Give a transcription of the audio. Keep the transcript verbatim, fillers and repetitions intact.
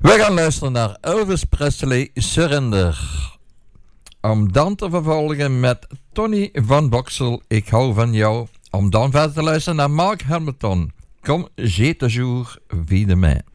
We gaan luisteren naar Elvis Presley Surrender. Om dan te vervolgen met Tony van Boxel, Ik hou van jou. Om dan verder te luisteren naar Mark Hamilton, Comme j'ai toujours vie de main.